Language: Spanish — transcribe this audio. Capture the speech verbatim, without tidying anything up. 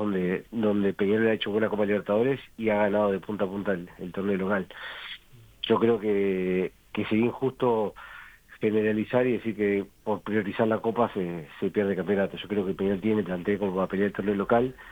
donde donde Peñarol ha hecho buena Copa Libertadores y ha ganado de punta a punta el, el torneo local. Yo creo que, que sería injusto generalizar y decir que por priorizar la Copa se, se pierde el campeonato. Yo creo que Peñarol tiene plantel como para pelear el torneo local,